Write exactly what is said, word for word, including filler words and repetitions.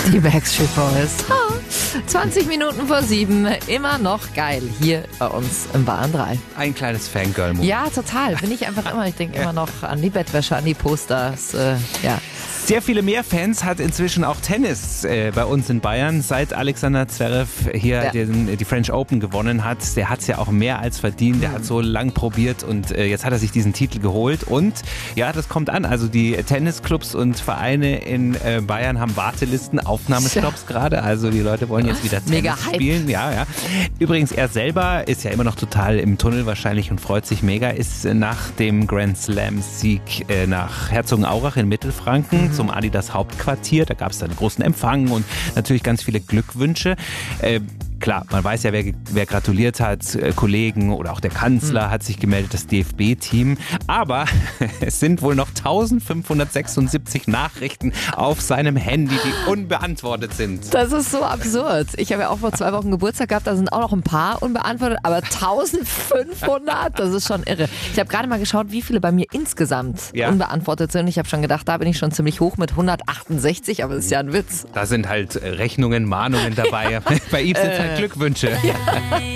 Die Backstreet Boys. Oh, zwanzig Minuten vor sieben, immer noch geil hier bei uns im Bayern drei. Ein kleines Fangirl-Move. Ja, total. Bin ich einfach immer. Ich denke immer noch an die Bettwäsche, an die Posters. Äh, ja. Sehr viele mehr Fans hat inzwischen auch Tennis äh, bei uns in Bayern. Seit Alexander Zverev hier Ja. den, die French Open gewonnen hat, der hat es ja auch mehr als verdient. Der hat so lang probiert und äh, jetzt hat er sich diesen Titel geholt. Und ja, das kommt an. Also die Tennisclubs und Vereine in äh, Bayern haben Wartelisten, Aufnahmestopps gerade. Also die Leute wollen jetzt wieder Tennis Mega Hype. spielen. Ja, ja. Übrigens, er selber ist ja immer noch total im Tunnel wahrscheinlich und freut sich mega. Ist äh, nach dem Grand Slam-Sieg äh, nach Herzogenaurach in Mittelfranken zum Adidas Hauptquartier. Da gab es dann einen großen Empfang und natürlich ganz viele Glückwünsche. Äh, Klar, man weiß ja, wer, wer gratuliert hat, äh, Kollegen oder auch der Kanzler mhm. hat sich gemeldet, das D F B-Team. Aber es sind wohl noch eintausendfünfhundertsechsundsiebzig Nachrichten auf seinem Handy, die unbeantwortet sind. Das ist so absurd. Ich habe ja auch vor zwei Wochen Geburtstag gehabt, da sind auch noch ein paar unbeantwortet, aber eintausendfünfhundert, das ist schon irre. Ich habe gerade mal geschaut, wie viele bei mir insgesamt Ja. unbeantwortet sind. Ich habe schon gedacht, da bin ich schon ziemlich hoch mit hundertachtundsechzig, aber das ist ja ein Witz. Da sind halt äh, Rechnungen, Mahnungen dabei. Bei ihm sind es halt Glückwünsche.